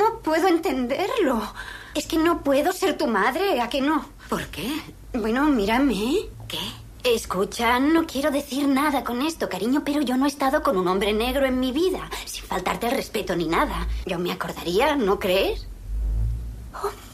no puedo entenderlo. Es que no puedo ser tu madre, ¿a que no? ¿Por qué? Bueno, mírame. ¿Qué? Escucha, no quiero decir nada con esto, cariño, pero yo no he estado con un hombre negro en mi vida, sin faltarte el respeto ni nada. Yo me acordaría, ¿no crees? Oh,